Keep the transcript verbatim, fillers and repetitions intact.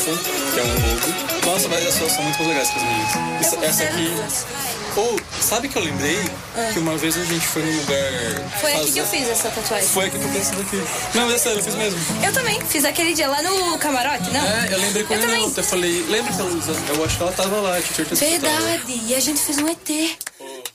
que é um logo. Nossa, mas as suas são muito legais com as meninas. Essa, essa aqui... Ou, oh, sabe que eu lembrei? Ah. Que uma vez a gente foi num lugar... Foi fazer... aqui que eu fiz essa tatuagem. Foi aqui que eu fiz essa daqui. Não, mas é sério, eu fiz mesmo. Eu também, fiz aquele dia lá no camarote, não? É, eu lembrei quando eu, eu falei... Lembra que ela, eu acho que ela tava lá, tinha certeza. Verdade, e a gente fez um E T.